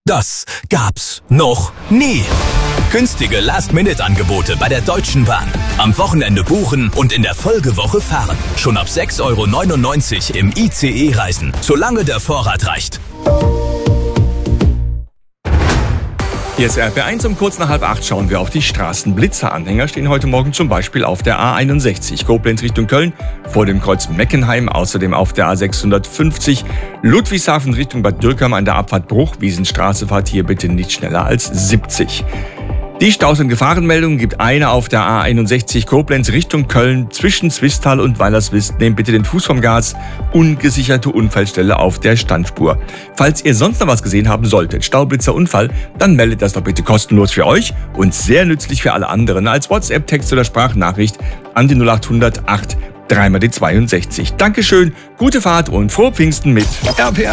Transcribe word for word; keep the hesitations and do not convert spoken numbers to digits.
Das gab's noch nie. Günstige Last-Minute-Angebote bei der Deutschen Bahn. Am Wochenende buchen und in der Folgewoche fahren. Schon ab sechs Euro neunundneunzig im I C E reisen, solange der Vorrat reicht. Hier ist R P eins, um kurz nach halb acht schauen wir auf die Straßen. Blitzer-Anhänger stehen heute Morgen zum Beispiel auf der A einundsechzig, Koblenz Richtung Köln, vor dem Kreuz Meckenheim, außerdem auf der A sechshundertfünfzig, Ludwigshafen Richtung Bad Dürkheim an der Abfahrt Bruchwiesenstraße, fahrt hier bitte nicht schneller als siebzig. Die Staus- und Gefahrenmeldungen gibt eine auf der A einundsechzig Koblenz Richtung Köln zwischen Zwistal und Weilerswist. Nehmt bitte den Fuß vom Gas. Ungesicherte Unfallstelle auf der Standspur. Falls ihr sonst noch was gesehen haben solltet, Staublitzer Unfall, dann meldet das doch bitte kostenlos für euch und sehr nützlich für alle anderen als WhatsApp, Text oder Sprachnachricht an die null acht hundert acht drei mal die zweiundsechzig. Dankeschön, gute Fahrt und frohe Pfingsten mit R P A.